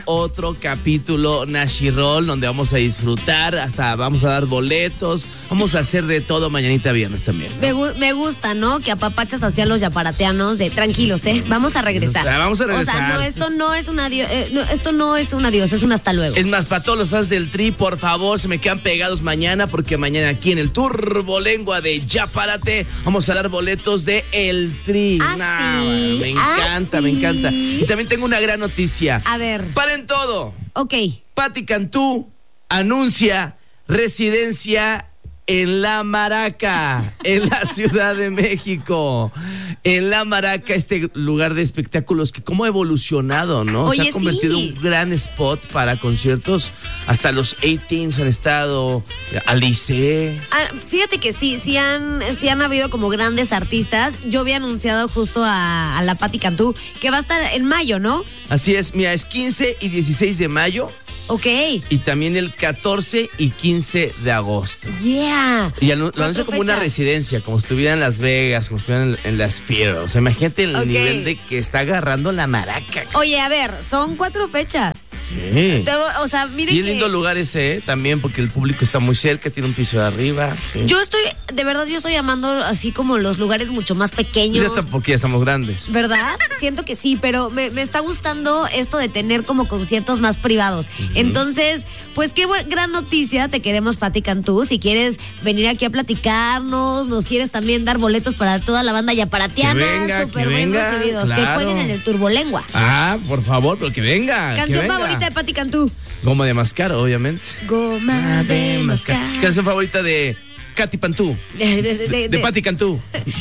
otro capítulo Nashiroll donde vamos a disfrutar, hasta vamos a dar boletos, vamos a hacer de todo mañanita viernes también, ¿no? Me gusta, ¿no? Que apapachas hacia los yaparateanos de tranquilos, vamos a regresar. Vamos a regresar. O sea, no, esto no es un adiós, esto no es un adiós, es un hasta luego. Es más, para todos los fans del Tri, por favor, se me quedan pegados mañana, porque mañana aquí en el Turbolengua de Yapárate vamos a dar boletos de El Tri. Sí. Me encanta, sí. me encanta. Y también tengo una gran noticia. A ver. ¡Paren todo! Ok. Pati Cantú anuncia residencia en La Maraca, en la Ciudad de México. En La Maraca, este lugar de espectáculos que cómo ha evolucionado, ¿no? Oye, se ha convertido en un gran spot para conciertos. Hasta los 18s han estado, Alice. Fíjate que sí han habido como grandes artistas. Yo había anunciado justo a la Pati Cantú que va a estar en mayo, ¿no? Así es, mira, es 15 y 16 de mayo. Ok. Y también el 14 y 15 de agosto. Yeah. Y lo anuncia como una residencia, como si estuviera en Las Vegas, como si estuviera en las Sphere. O sea, imagínate el nivel de que está agarrando La Maraca. Oye, a ver, son 4 fechas. Sí. O sea, miren. Y es lindo lugar ese, también, porque el público está muy cerca, tiene un piso de arriba. Sí. Yo estoy amando así como los lugares mucho más pequeños. Y hasta porque ya estamos grandes. ¿Verdad? Siento que sí, pero me está gustando esto de tener como conciertos más privados. Entonces, pues qué gran noticia te queremos, Pati Cantú. Si quieres venir aquí a platicarnos, nos quieres también dar boletos para toda la banda yaparatiana, súper bien recibidos. Claro. Que jueguen en el Turbolengua. Por favor, pero que venga. Canción favorita de Pati Cantú. Goma de mascar, obviamente. Goma de mascar. Canción favorita de Katy Pantú. De Pati Cantú.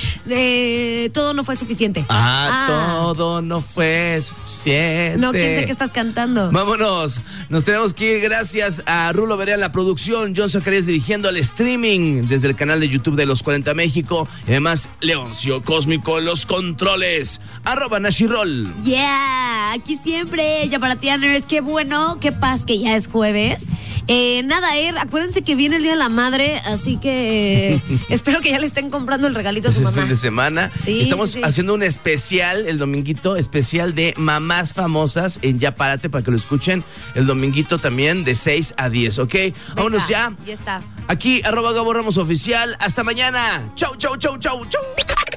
Todo no fue suficiente. Todo no fue suficiente. No, quién sé qué estás cantando. Vámonos. Nos tenemos que ir. Gracias a Rulo Berea en la producción, John Zacarías dirigiendo el streaming desde el canal de YouTube de Los 40 México. Y además, Leoncio Cósmico en los controles. @Nashiroll. Yeah, aquí siempre, Yaparatianers. Qué bueno, qué paz que ya es jueves. Nada, acuérdense que viene el Día de la Madre, así que espero que ya le estén comprando el regalito a su mamá. Es fin de semana. Sí, Estamos haciendo un especial, el dominguito, especial de mamás famosas en Yapárate, para que lo escuchen el dominguito también de 6 a 10, ¿ok? Venga, vámonos ya. Ya está. Aquí, @Gabo Ramos Oficial. Hasta mañana. Chau, chau, chau, chau, chau.